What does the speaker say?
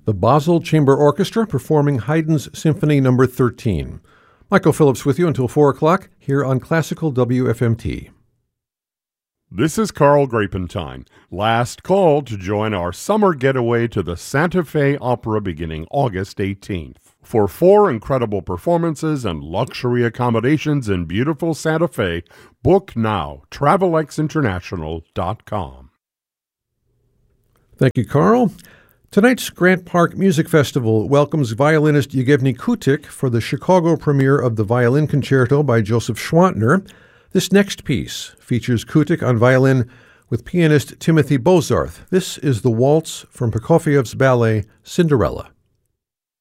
The Basel Chamber Orchestra performing Haydn's Symphony No. 13. Michael Phillips with you until 4 o'clock here on Classical WFMT. This is Carl Grapentine. Last call to join our summer getaway to the Santa Fe Opera beginning August 18th. For 4 incredible performances and luxury accommodations in beautiful Santa Fe, book now, TravelXInternational.com. Thank you, Carl. Tonight's Grant Park Music Festival welcomes violinist Yevgeny Kutik for the Chicago premiere of the Violin Concerto by Joseph Schwantner. This next piece features Kutik on violin with pianist Timothy Bozarth. This is the waltz from Prokofiev's ballet Cinderella.